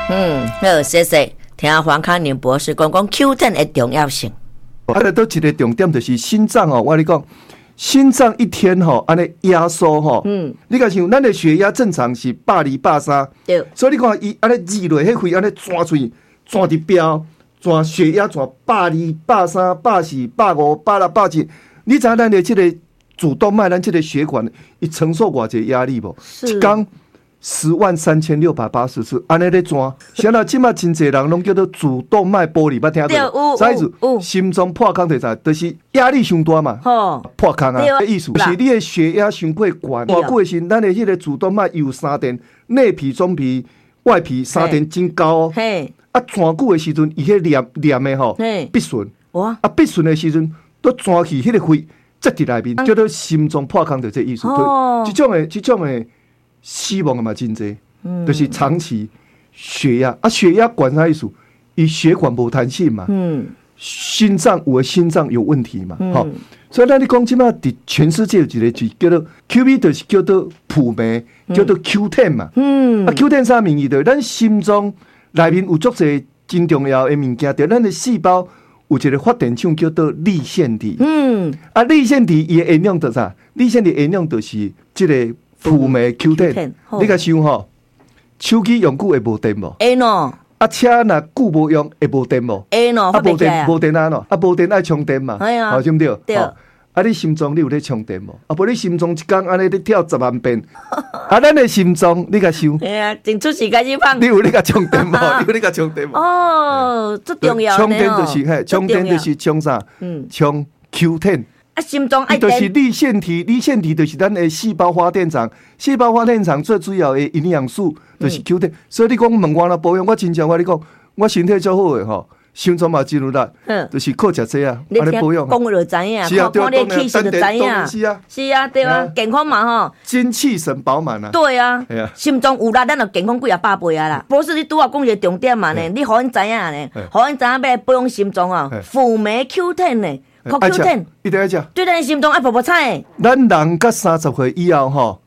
好，谢谢。听黄康宁博士讲 Q10 的重要性。 都一个重点就是心脏我跟你讲，心脏一天安尼压缩你看像咱的血压正常是120、130， 对， 所以你看伊安尼挤落，迄肺安尼转出去，转伫标，转血压转120、130、140、150、160、170，你知影咱的这个主动脉，咱这个血管，伊承受偌济压力无？一天103680次，安尼咧转。现在即马真侪人拢叫做主动脉剥离，捌听过？啥意思？心脏破空就是啥？就是压力伤大嘛，破空啊。意思是你的血压伤过悬，偌久的时，咱的迄个主动脉有三电，内皮、中皮、外皮三电真高啊，转久的时阵，伊迄黏的闭顺，闭顺的时阵，都转去迄个肺塞伫内面，叫做心脏破空，就这意思。这种的。死亡的嘛真济，就是长期血压血压管啥意思？伊血管无弹性嘛，心脏有的心脏有问题嘛，所以咱你讲即马伫全世界有一个字叫做 QV， 就是叫做普酶，叫做 Q10 嘛，Q10 啥名义的？咱心脏内面有足侪真重要的物件，对咱的细胞有一个发电厂叫做粒线体，粒线体伊的营养是啥？粒线体营养就是这个。辅酶 Q10， 你甲想手机用久会无电无？ 会喏。 车若久无用会无电无？ 会喏。 无电安喏？无电爱充电嘛？对不对？ 对。 你心脏你有咧充电无？无你心脏一天安尼咧跳10万遍，咱的心脏你甲想？ 真出事开始放。 你有咧甲充电无？你有咧甲充电无？ 最重要充电就是充电就是充啥？充 Q10。 心脏爱电，就是粒线体，粒线体就是咱的细胞发电厂，细胞发电厂最主要的营养素就是 Q10。所以你讲问我啦保养，我真正我你讲，我身体最好的心脏嘛真有力，就是靠食这啊，安尼保养。 讲就知影，看你气色就知影。是啊，对啊，健康嘛精气神饱满啊。 对啊，心脏有力，咱就健康几啊百倍啊啦。不是你拄啊讲一个重点嘛呢？你互因知影呢，互因知影要保养心脏辅酶 Q10 呢。Q10 一定要食， 对咱心脏爱补彩。 咱人到30岁以后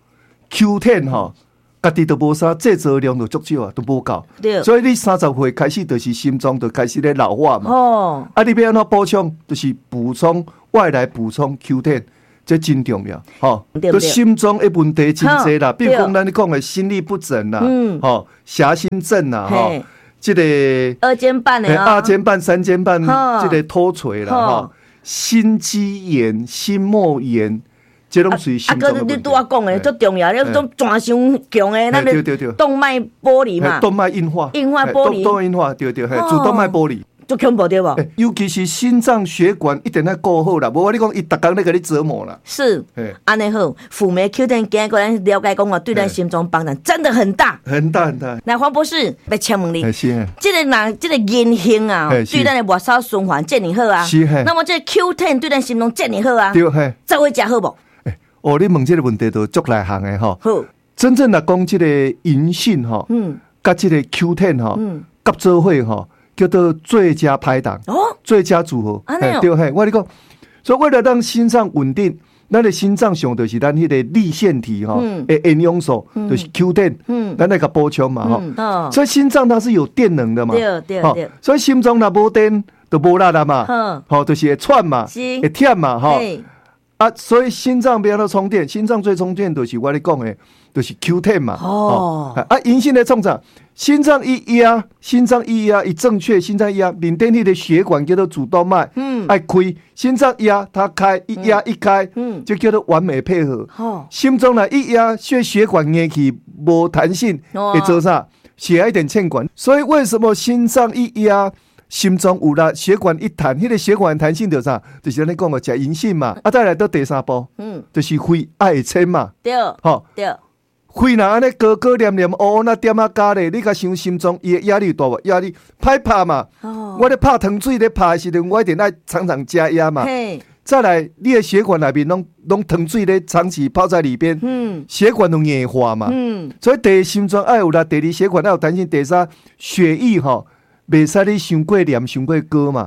Q10家己都无啥制造量就足少啊，都无够。所以你30岁开始就是心脏就开始咧老化嘛。你要安怎补充？就是补充外来补充 Q10，这真重要。对心脏的问题真济啦，比如讲咱讲的心律不整啦，狭心症啦，这个二尖瓣的二尖瓣、三尖瓣，这个脱垂啦，心肌炎、心膜炎，这拢属于心脏的问题。 你拄啊讲的最重要，那种转伤强的，咱的动脉剥离嘛， 动脉硬化剥离， 动脉硬化，对，主动脉剥离。 足恐怖对无？ 尤其是心脏血管一定要顾好啦，无我你讲伊逐工咧给你折磨啦。 是，安尼好，辅酶 Q10 今个咱了解讲对咱心脏帮助真的很大， 很大很大。 那黄博士要请问你，这个人这个言行啊，对咱的末梢循环真你好啊。 是， 那么这个 Q10 对咱心脏真你好啊。 对， 再会食好无？ 你问这个问题都足内行的好， 真正来讲，这个银杏甲这个 Q10 合作伙叫做最佳拍档，最佳组合。对，我跟你讲，所以为了让心脏稳定，咱的心脏上就是咱迄个粒线体的营养素，就是 Q10，咱来个补充嘛所以心脏它是有电能的嘛， 对。 所以心脏若无电，就无力了嘛，就是会喘嘛，会忝嘛，所以心脏不要充电，心脏最充电就是我跟你讲的，就是 Q10 嘛。银杏的创啥？心脏一压，一正确，心脏一压，面顶迄个血管叫做主动脉，爱开，心脏压它开，一压一开，就叫做完美配合。心脏呢一压，血管硬起无弹性，会做啥？血压一点欠管。所以为什么心脏一压？心脏有力，血管一弹，迄个血管弹性就啥？就是咱讲的食银杏嘛。再来到第三步，就是肺爱撑嘛。 对，对。 肺若安尼高黏那点啊加咧，你甲想心脏伊的压力大无？压力歹拍嘛。我咧拍糖水咧拍的时阵，我一定爱常常加压嘛。再来，你的血管内面拢糖水咧长期泡在里边，血管都硬化嘛。所以第一心脏爱有力，第二血管爱有弹性，第三血液袂使你伤过黏伤过高嘛。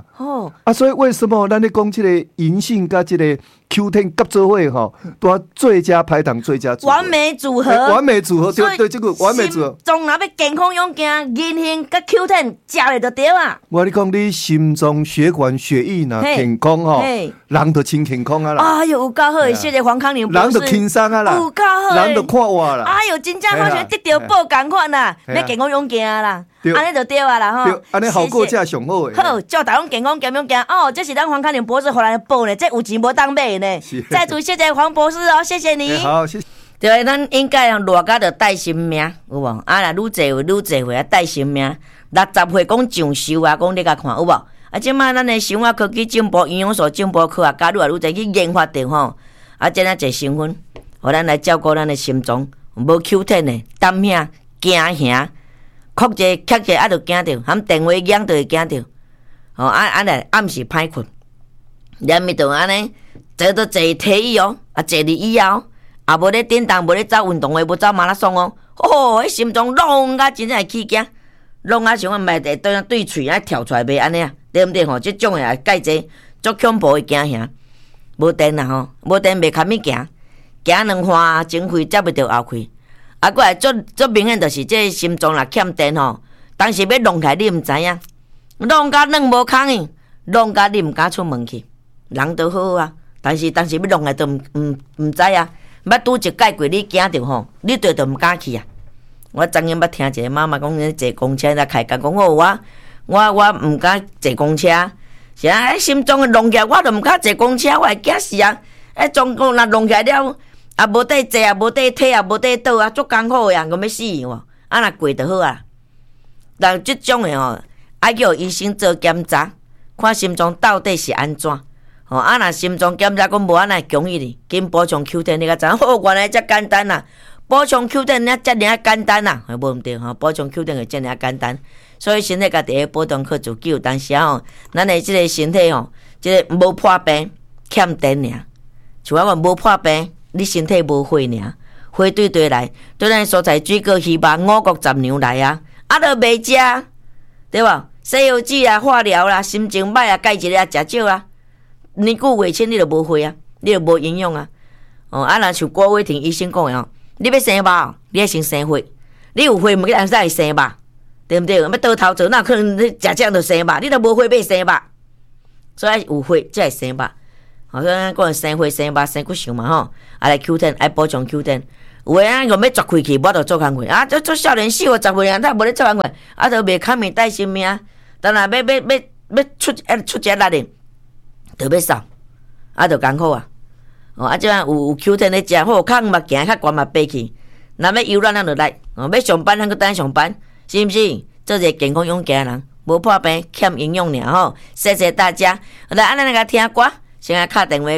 所以为什么咱咧讲这个银杏甲这个 Q10 合作伙吼，都最佳排糖最佳组合， 完美组合， 完美组合，对这个完美组合。 心脏若要健康勇健，银杏甲 Q10 食咧就对啊。 我跟你讲，你心脏血管血液若健康吼，人就真健康啊啦。 哎呦，有够好，谢谢黄康宁博士。 人就轻松啊啦， 有够好， 人就看活啦。 哎呦，真正好像得到宝同款啦，要健康勇健啊啦，安尼就对啊啦吼。 安尼效果才上好诶。 好，祝大家健康健勇健哦，这是咱黄康宁博士回来的宝呢，这有钱无当买呢。再次谢谢黄博士哦，谢谢你。 好，谢谢。 对，咱应该热甲着带新命，有无？啊啦，愈济岁啊，带新命。60岁讲上修啊，讲你甲看有无？啊，即摆咱的生活科技进步，营养素进步，科学家愈来愈济去研发着吼。啊，这样侪成分，互咱来照顾咱的心脏。无 Q10 的，胆遐惊吓，哭者咳者啊，就惊着，含电话响就会惊着。哦，来暗时歹困，连咪就安尼，坐到坐体育哦，啊坐伫以后，啊无咧电动，无咧走运动的，无走马拉松哦，迄心脏拢甲真正会起惊，拢啊像我袂得对喙啊跳出来袂安尼啊，对毋对吼？即种诶介济足恐怖诶惊吓，无电啦吼，无电袂堪物行，行两番前开才袂着后开，啊过来足明显就是这心脏若欠电吼，当时要弄起来你毋知影，弄甲软无空去，弄甲你毋敢出门去。人都好啊，但是要弄来都唔知啊。捌拄一解过你惊着吼，你对都唔敢去啊。我昨日捌听一个妈妈讲，坐公车来开讲，讲我唔敢坐公车，是啊，心脏弄起来我都唔敢坐公车，我会惊死啊！总共若弄起来了，啊无得坐啊，无得退啊，无得倒啊，足艰苦呀，我要死喎！啊若过就好啊。但即种的吼，爱叫医生做检查，看心脏到底是安怎。哦，啊，若心脏检查讲无安尼强伊哩，紧补充 Q10 你甲知影？哦，原来遮简单啦，补充 Q10 遮尔简单啦，无毋对吼，补充 Q10 会遮尔简单，所以身体家己要保重靠自己。有当时吼，咱的即个身体吼，即个无破病，欠电尔。像我讲无破病，你身体无火尔，火对来，对咱所在水果、鱼肉、五谷杂粮来啊，啊，都袂食，对无？西药剂啊、化疗啦、心情歹啊、钙质啊，食少啊。年久月深，你就无血啊，你就无营养啊。哦，啊，若像郭伟霆医生讲的哦，你要生肉，你要先生血。你有血，毋个人才会生肉，对毋对？要倒头做，哪可能你食这样就生肉？你都无血，要生肉，所以有血才会生肉。好，所以咱讲生血、生肉、生骨相嘛吼。啊，来 Q10，爱补充 Q10。有诶，咱讲要绝开去，我就做工课啊，做少年40、50岁人，他无咧做工课，啊，都袂堪面带性命。当然要出这力的。就要扫，啊，就艰苦啊！哦，啊，即摆有 Q10 咧食，好康嘛行较悬嘛爬去。若要游览咱就来，哦，要上班咱去等上班，是毋是？做一个健康勇健的人，无破病，欠营养尔吼。谢谢大家，来，咱来甲听歌，先来敲电话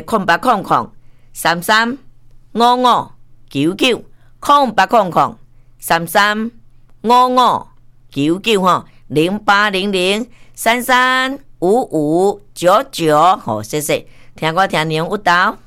0800-3355990800-335599吼0800-335599，好，谢谢。听歌听内容有道。